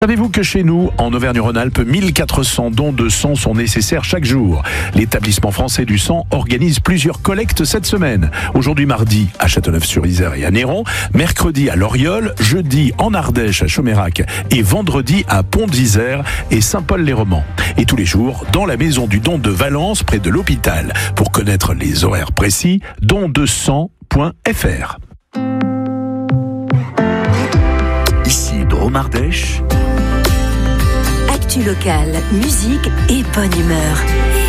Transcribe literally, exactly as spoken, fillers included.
Savez-vous que chez nous, en Auvergne-Rhône-Alpes, mille quatre cents dons de sang sont nécessaires chaque jour. L'établissement français du sang organise plusieurs collectes cette semaine. Aujourd'hui mardi à Châteauneuf-sur-Isère et à Néron, mercredi à Loriol, jeudi en Ardèche à Chomérac et vendredi à Pont d'Isère et Saint-Paul-les-Romans. Et tous les jours dans la maison du don de Valence près de l'hôpital. Pour connaître les horaires précis, don de sang point f r. Ici Drôme Ardèche. Actu locale, musique et bonne humeur.